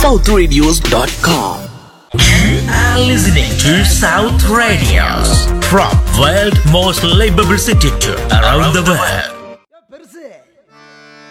southradios.com. You are listening to South Radios from world most livable city to around the world.